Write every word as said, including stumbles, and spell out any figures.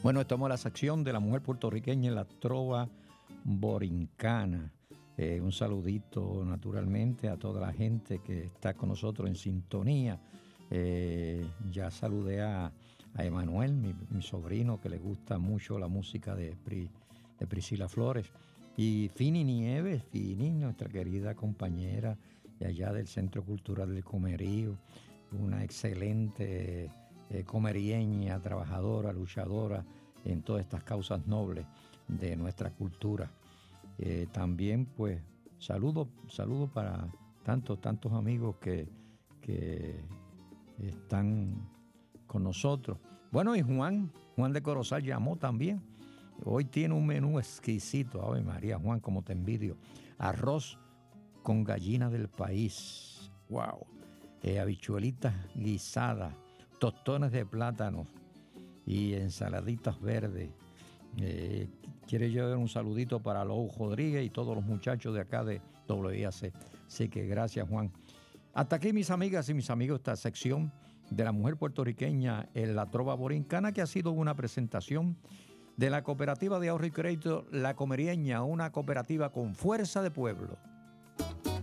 Bueno, estamos en la sección de la mujer puertorriqueña en la trova borincana. Eh, un saludito naturalmente a toda la gente que está con nosotros en sintonía. Eh, ya saludé a, a Emanuel, mi, mi sobrino, que le gusta mucho la música de, Pri, de Priscila Flores. Y Fini Nieves, Fini, nuestra querida compañera de allá del Centro Cultural del Comerío, una excelente eh, comerieña, trabajadora, luchadora en todas estas causas nobles de nuestra cultura. Eh, también, pues, saludos saludo para tantos, tantos amigos que, que están con nosotros. Bueno, y Juan, Juan de Corozal llamó también. Hoy tiene un menú exquisito. Ave María, Juan, como te envidio. Arroz con gallina del país. Wow. Eh, habichuelitas guisadas, tostones de plátano y ensaladitas verdes. Eh, quiere llevar un saludito para Lou Rodríguez y todos los muchachos de acá de W I A C. Así que gracias, Juan. Hasta aquí, mis amigas y mis amigos, esta sección de la mujer puertorriqueña en la trova borincana, que ha sido una presentación de la Cooperativa de Ahorro y Crédito La Comerieña, una cooperativa con fuerza de pueblo.